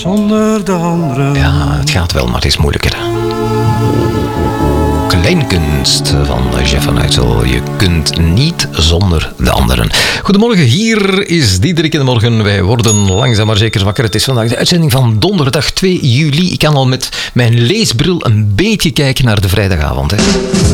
Zonder de anderen. Ja, het gaat wel, maar het is moeilijker. Kleinkunst van Jeff van Uytsel. Je kunt niet zonder de anderen. Goedemorgen, hier is Diederik in de morgen. Wij worden langzaam maar zeker wakker. Het is vandaag de uitzending van donderdag 2 juli. Ik kan al met mijn leesbril een beetje kijken naar de vrijdagavond. Hè.